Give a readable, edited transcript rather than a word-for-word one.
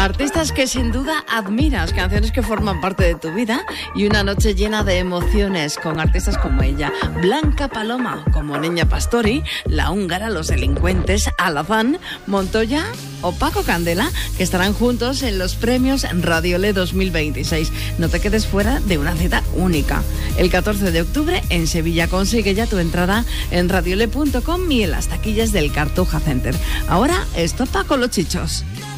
Artistas que sin duda admiras, canciones que forman parte de tu vida y una noche llena de emociones con artistas como ella. Blanca Paloma, como Niña Pastori, La Húngara, Los Delincuentes, Alazán, Montoya o Paco Candela, que estarán juntos en los premios Radiolé 2026. No te quedes fuera de una cita única. El 14 de octubre en Sevilla. Consigue ya tu entrada en radiolé.com y en las taquillas del Cartuja Center. Ahora, esto pa' con los chichos.